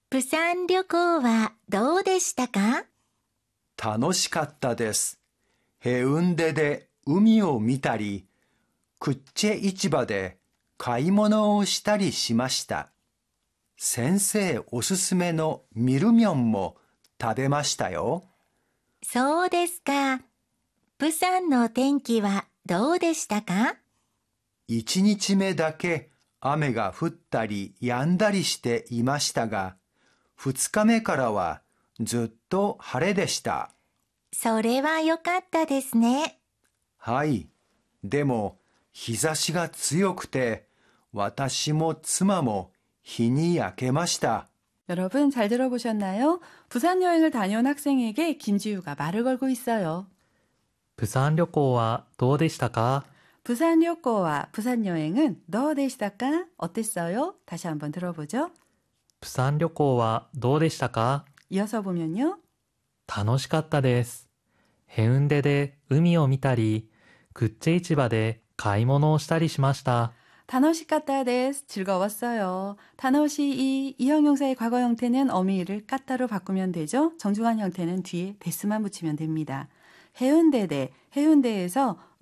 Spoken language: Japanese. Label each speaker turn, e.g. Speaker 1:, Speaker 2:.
Speaker 1: 釜山旅行はどうでしたか？
Speaker 2: 楽しかったです。ヘウンデで海を見たり、クッチェ市場で買い物をしたりしました。先生おすすめのミルミョンも食べましたよ。
Speaker 1: そうですか。釜山の天気はどうでしたか？
Speaker 2: 1日目だけ雨が降ったり止んだりしていましたが、2日目からはずっと晴れでした。
Speaker 1: それは良かったですね。
Speaker 2: はい。でも日差しが強くて、私も妻も日に焼けました。
Speaker 3: 여러분 잘 들어보셨나요? 부산 여행을 다녀온 학생에게 김지우가 말을 걸고 있어요.
Speaker 4: 釜山旅行はどうでしたか？
Speaker 3: 부산旅行와 부산 여행은 너 되시다까? 어땠어요? 다시 한번 들어보죠.
Speaker 4: 釜山旅行はどうでしたか？
Speaker 3: 이어서 보면요.
Speaker 4: 楽しかったです。ヘウンデで海を見たり、クッチェ市場で買い物をしたりしました。
Speaker 3: 타노시까따 데스 즐거웠어요. 타노시 이 형용사의 과거 형태는 어미를 까따로 바꾸면 되죠. 정중한 형태는 뒤에 데스만 붙이면 됩니다. 해운대에서